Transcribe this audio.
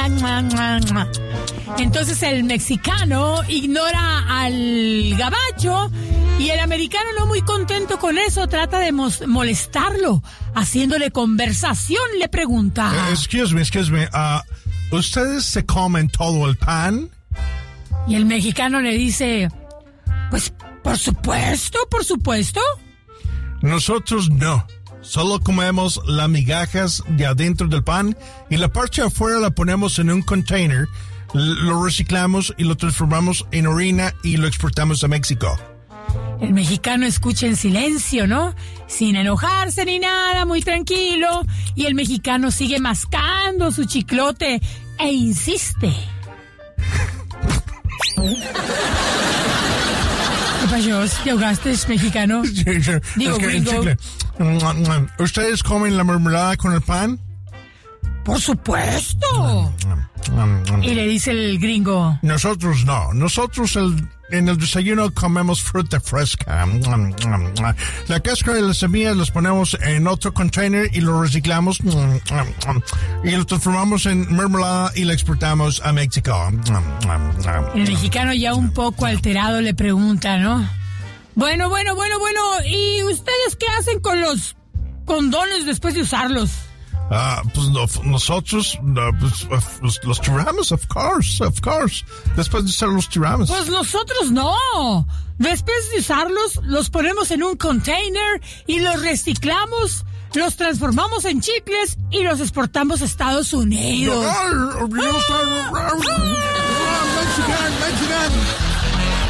Entonces el mexicano ignora al gabacho y el americano, no muy contento con eso, trata de molestarlo. Haciéndole conversación, le pregunta: Excuse me. ¿Ustedes se comen todo el pan? Y el mexicano le dice: pues, por supuesto. Nosotros no. Solo comemos las migajas de adentro del pan y la parte de afuera la ponemos en un container, lo reciclamos y lo transformamos en orina y lo exportamos a México. El mexicano escucha en silencio, ¿no? Sin enojarse ni nada, muy tranquilo. Y el mexicano sigue mascando su chiclote e insiste: ¿qué pasó? ¿Te ahogaste, mexicano? Digo, gringo. ¿Ustedes comen la mermelada con el pan? ¡Por supuesto! Y le dice el gringo: nosotros no. Nosotros en el desayuno comemos fruta fresca. La cáscara de las semillas las ponemos en otro container y lo reciclamos y lo transformamos en mermelada y la exportamos a México. El mexicano, ya un poco alterado, le pregunta, ¿no? Bueno, ¿y ustedes qué hacen con los condones después de usarlos? Pues nosotros los tiramos, of course. Después de usar los tiramos. Pues nosotros no. Después de usarlos, los ponemos en un container y los reciclamos, los transformamos en chicles y los exportamos a Estados Unidos. Mexican.